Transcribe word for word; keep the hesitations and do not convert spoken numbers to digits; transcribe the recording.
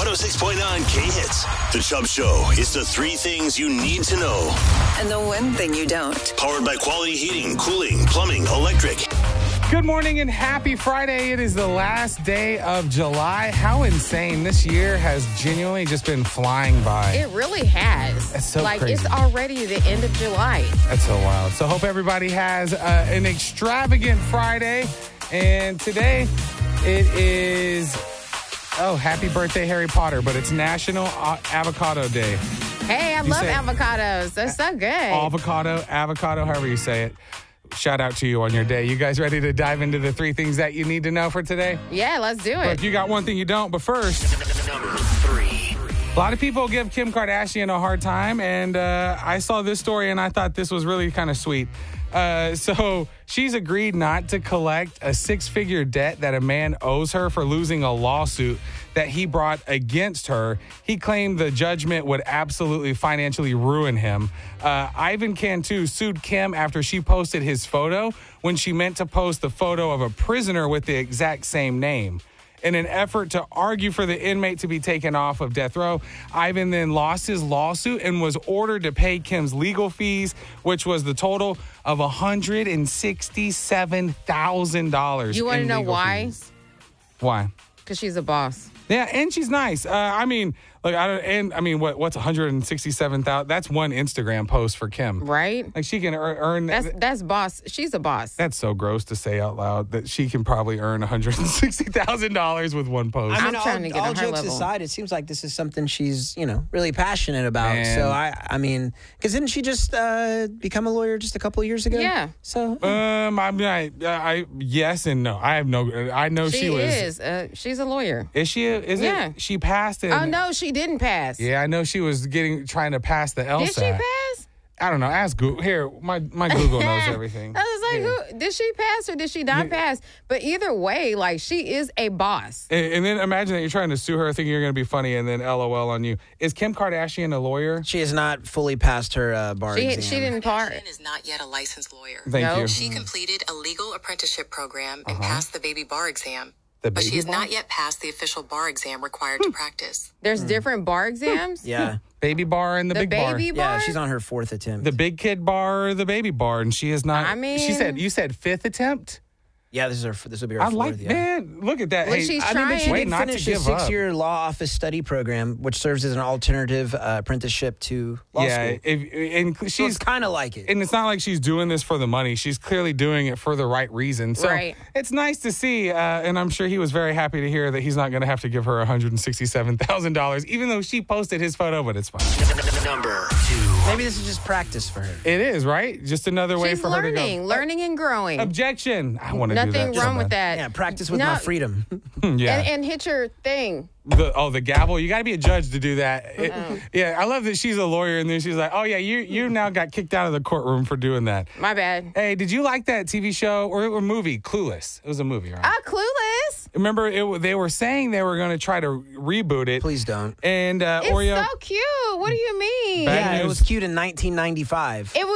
one oh six point nine K-Hits. The Chubb Show is the three things you need to know. And the one thing you don't. Powered by Quality Heating, Cooling, Plumbing, Electric. Good morning and happy Friday. It is the last day of July. How insane. This year has genuinely just been flying by. It really has. That's so like, crazy. It's already the end of July. That's so wild. So hope everybody has uh, an extravagant Friday. And today it is, oh, happy birthday, Harry Potter. But it's National uh, Avocado Day. Hey, I You love say- avocados. They're so good. Avocado, avocado, however you say it. Shout out to you on your day. You guys ready to dive into the three things that you need to know for today? Yeah, let's do But it. you got one thing you don't. But first, Number three. a lot of people give Kim Kardashian a hard time, and uh, I saw this story, and I thought this was really kind of sweet. Uh, so she's agreed not to collect a six-figure debt that a man owes her for losing a lawsuit that he brought against her. He claimed the judgment would absolutely financially ruin him. Uh, Ivan Cantu sued Kim after she posted his photo when she meant to post the photo of a prisoner with the exact same name. In an effort to argue for the inmate to be taken off of death row, Ivan then lost his lawsuit and was ordered to pay Kim's legal fees, which was the total of one hundred sixty-seven thousand dollars. You wanna know why? Fees. Why? Because she's a boss. Yeah, and she's nice. Uh, I mean, like, I don't, and I mean, what what's one hundred sixty-seven thousand? That's one Instagram post for Kim, Right? Like she can earn. earn That's that's boss. She's a boss. That's so gross to say out loud that she can probably earn one hundred sixty thousand dollars with one post. I'm all, trying to get all on her jokes level. aside, it seems like this is something she's, you know, really passionate about. Man. So I, I mean, because didn't she just uh, become a lawyer just a couple of years ago? Yeah. So Um, I mean, I, I, yes and no. I have no. I know she, she was. is. Uh, she's a lawyer. Is she? Is Yeah. it? She passed it. Oh, no, she didn't pass. Yeah, I know she was getting trying to pass the LSAT. Did she pass? I don't know. Ask Google. Here, my my Google knows everything. I was like, Here. who, did she pass or did she not pass? But either way, like, she is a boss. And, and then imagine that you're trying to sue her, thinking you're going to be funny, and then LOL on you. Is Kim Kardashian a lawyer? she has not fully passed her uh, bar She exam. she didn't part. Kardashian is not yet a licensed lawyer. Thank No. you. She completed a legal apprenticeship program and passed the baby bar exam. The But she baby has bar? not yet passed the official bar exam required to practice. There's different bar exams. Yeah. Baby bar and the, The big baby bar. bar. Yeah, she's on her fourth attempt. The big kid bar or the baby bar, and she is not. I mean- she said you said fifth attempt. yeah, this is her. This will be her I fourth. like yeah. man. Look at that. Well, hey, she's I mean, but she trying. Wait, did not to finish a give up. six-year law office study program, which serves as an alternative uh, apprenticeship to law yeah, school. if, and So she's it's kind of like it. and it's not like she's doing this for the money. She's clearly doing it for the right reason. So Right. it's nice to see, uh, and I'm sure he was very happy to hear that he's not going to have to give her one hundred sixty-seven thousand dollars, even though she posted his photo. But it's fine. Number two. Maybe this is just practice for her. It is right. Just another way She's for her learning, to go. learning and growing. Objection. I want to do that. Nothing so wrong with bad. that. Yeah, practice with No. my freedom. Yeah. And, and hit your thing. The, oh, the gavel. You got to be a judge to do that. It- yeah, I love that she's a lawyer, and then she's like, "Oh yeah, you you now got kicked out of the courtroom for doing that." My bad. Hey, did you like that T V show or, or movie, Clueless? It was a movie, right? Ah, Clueless. Remember, it, they were saying they were going to try to reboot it. Please don't. And uh, It's Oreo. so cute. What do you mean? Bad Yeah, it news. was cute in nineteen ninety-five. It was